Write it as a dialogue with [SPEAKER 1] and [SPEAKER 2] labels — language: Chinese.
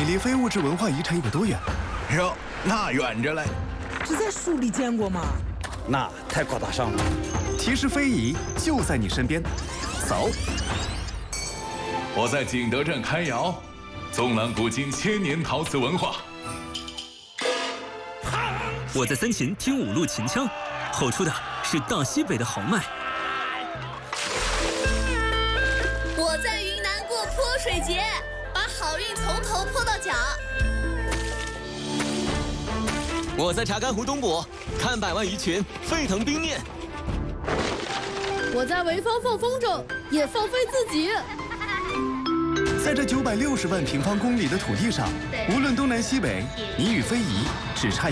[SPEAKER 1] 你离非物质文化遗产有多远？
[SPEAKER 2] 哟，那远着嘞。
[SPEAKER 3] 只在书里见过吗？
[SPEAKER 4] 那太高大上了。
[SPEAKER 1] 其实非遗就在你身边，走。
[SPEAKER 5] 我在景德镇开窑，纵览古今千年陶瓷文化。
[SPEAKER 6] 我在三秦听五路秦腔，吼出的是大西北的豪迈。
[SPEAKER 7] 我在云南过泼水节，把好运从头泼到脚。
[SPEAKER 8] 我在查干湖东部看百万鱼群沸腾冰面。
[SPEAKER 9] 我在潍坊放风筝，也放飞自己。
[SPEAKER 1] 在这960万平方公里的土地上，无论东南西北，你与非遗只差